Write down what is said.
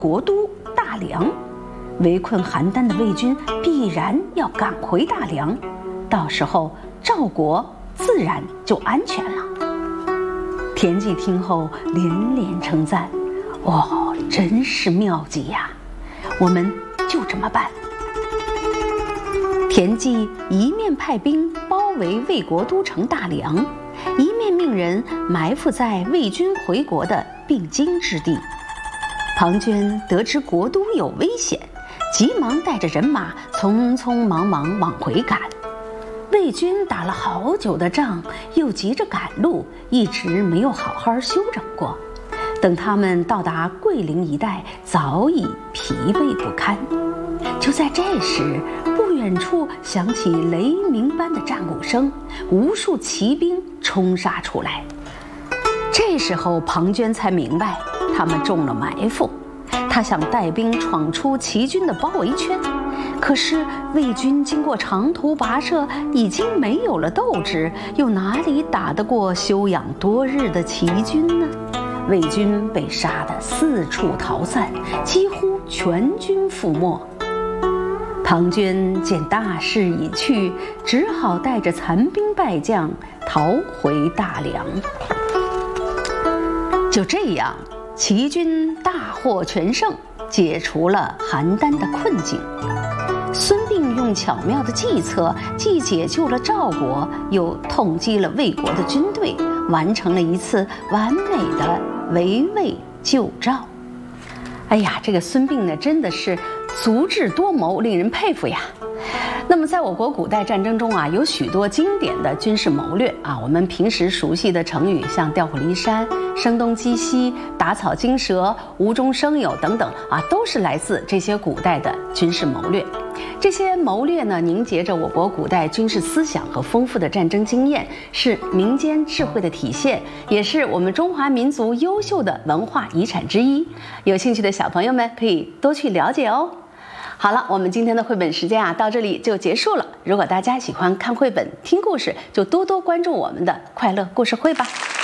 国都大梁。围困邯郸的魏军必然要赶回大梁，到时候赵国自然就安全了。田忌听后连连称赞：“哦，真是妙计呀！我们就这么办。”田忌一面派兵包围魏国都城大梁，一面命人埋伏在魏军回国的必经之地。庞涓得知国都有危险，急忙带着人马匆匆忙忙往回赶。魏军打了好久的仗，又急着赶路，一直没有好好休整过。等他们到达桂林一带，早已疲惫不堪。就在这时，不远处响起雷鸣般的战鼓声，无数骑兵冲杀出来。这时候庞涓才明白他们中了埋伏，他想带兵闯出齐军的包围圈，可是魏军经过长途跋涉，已经没有了斗志，又哪里打得过休养多日的齐军呢？魏军被杀得四处逃散，几乎全军覆没。庞涓见大势已去，只好带着残兵败将逃回大梁。就这样，齐军大获全胜，解除了邯郸的困境。孙膑用巧妙的计策，既解救了赵国，又痛击了魏国的军队，完成了一次完美的围魏救赵。哎呀，这个孙膑呢，真的是足智多谋，令人佩服呀。那么在我国古代战争中啊，有许多经典的军事谋略啊，我们平时熟悉的成语，像调虎离山、声东击西、打草惊蛇、无中生有等等啊，都是来自这些古代的军事谋略。这些谋略呢，凝结着我国古代军事思想和丰富的战争经验，是民间智慧的体现，也是我们中华民族优秀的文化遗产之一。有兴趣的小朋友们可以多去了解哦。好了，我们今天的绘本时间啊，到这里就结束了。如果大家喜欢看绘本、听故事，就多多关注我们的快乐故事会吧。